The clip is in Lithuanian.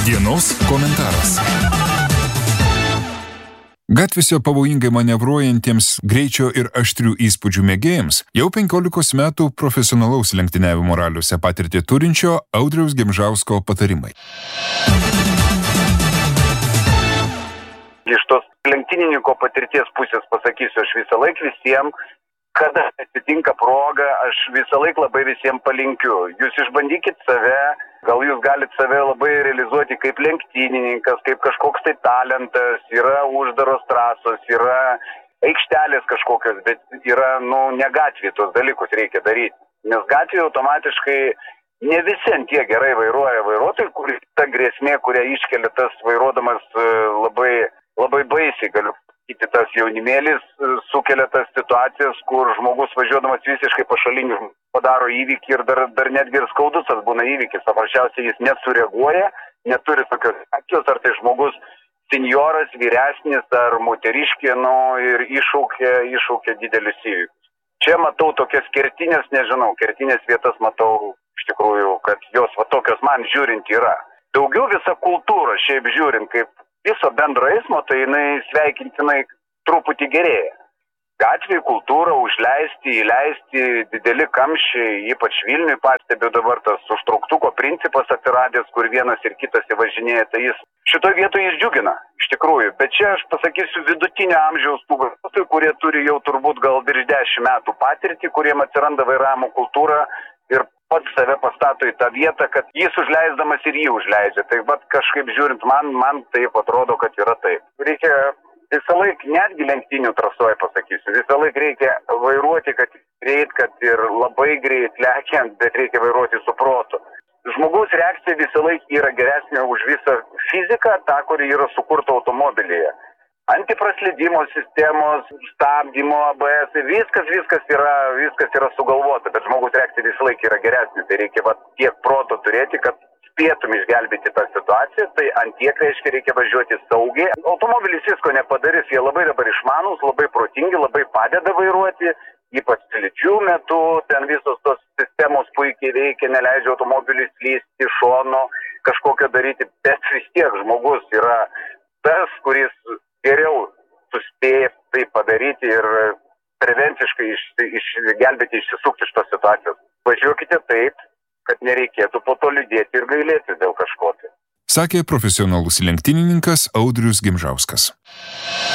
Dienos komentaras. Gatvėse pavojingai manevruojantiems greičio ir aštrių įspūdžių mėgėjams jau 15 metų profesionalaus lenktyniavimo raliuose patirtį turinčio Audriaus Gimžausko patarimai. Iš tos lenktynininko patirties pusės pasakysiu, aš visą laiką visiems, kada atsitinka proga, aš visą laiką labai visiems palinkiu. Jūs išbandykit save, gal jūs galite save labai realizuoti kaip lenktynininkas, kaip kažkoks tai talentas, yra uždaros trasos, yra aikštelės kažkokios, bet yra, ne gatvėje tos dalykus reikia daryti. Nes gatvėje automatiškai ne visi ant tiek gerai vairuoja vairuotojai, kur ta grėsmė, kurią iškelia tas vairuodamas labai baisiai, galiu sakyti, tas jaunimėlis sukelia tas situacijas, kur žmogus važiuodamas visiškai pašaliniu padaro įvykį ir dar netgi ir skaudus būna įvykis. Paprasčiausiai jis nesureaguoja, neturi tokios reakcijos, ar tai žmogus senjoras, vyresnis ar moteriškė, ir iššaukia didelius įvykius. Čia matau tokias kertinės vietas matau iš tikrųjų, kad jos tokios man žiūrint yra. Daugiau visa kultūra, šiaip žiūrint, kaip viso bendro eismo, tai jinai sveikintinai truputį gerėja. Gatvėje kultūra užleisti, įleisti, dideli kamščiai, ypač Vilniui pastebiu dabar tas užtrauktuko principas atsiradęs, kur vienas ir kitas įvažinėja, tai jis šitoje vietoje jis džiugina, iš tikrųjų. Bet čia aš pasakysiu vidutinio amžiaus tų vairuotojų, kurie turi jau turbūt gal virš 10 metų patirtį, kuriem atsiranda vairavimo kultūra ir pats save pastato į tą vietą, kad jis užleisdamas ir jį užleidžia. Tai kažkaip žiūrint, man taip atrodo, kad yra taip. Reikia visą laiką, netgi lenktynių trasoje pasakysiu, visą laiką reikia vairuoti, kad ir labai greit lekiant, bet reikia vairuoti su protu. Žmogaus reakcija visą laiką yra geresnė už visą fiziką, tą, kuri yra sukurta automobilyje. Antipraslydimo sistemos, stabdymo, ABS, viskas yra sugalvota, bet žmogus reakcija visą laiką yra geresnė. Tai reikia tiek proto turėti, kad spėtum išgelbėti tą situaciją, tai ant tiek reikia važiuoti saugiai. Automobilis visko nepadarys, jie labai dabar išmanūs, labai protingi, labai padeda vairuoti, ypač slidžių metu, ten visos tos sistemos puikiai veikia, neleidžia automobiliui slysti iš šono, kažkokio daryti, bet vis tiek žmogus yra tas, kuris geriau suspėja tai padaryti ir prevenciškai išgelbėti, išsisukti iš tos situacijos. Važiuokite taip, kad nereikėtų po to liūdėti ir gailėti dėl kažko. Sakė profesionalus lenktynininkas Audrius Gimžauskas.